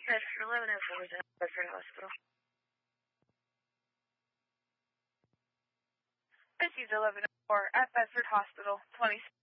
Bedford 1104 is at Bedford Hospital. This is 1104 at Bedford Hospital, 20.